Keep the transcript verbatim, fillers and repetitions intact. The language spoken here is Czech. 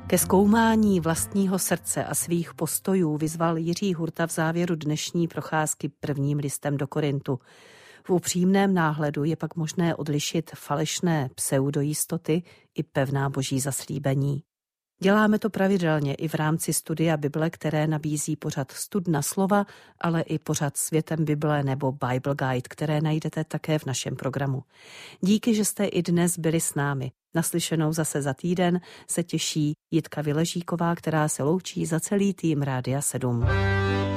Ke zkoumání vlastního srdce a svých postojů vyzval Jiří Hurta v závěru dnešní procházky prvním listem do Korintu. V upřímném náhledu je pak možné odlišit falešné pseudojistoty i pevná boží zaslíbení. Děláme to pravidelně i v rámci studia Bible, které nabízí pořad Studna slova, ale i pořad Světem Bible nebo Bible Guide, které najdete také v našem programu. Díky, že jste i dnes byli s námi. Naslyšenou zase za týden se těší Jitka Viležíková, která se loučí za celý tým Rádia sedm.